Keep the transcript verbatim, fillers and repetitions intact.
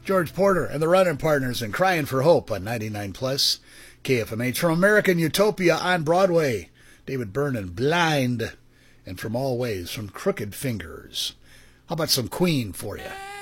George Porter and the Running Partners and Crying for Hope on ninety-nine plus K F M H. From American Utopia on Broadway, David Byrne and Blind. And From All Ways from Crooked Fingers. How about some Queen for you?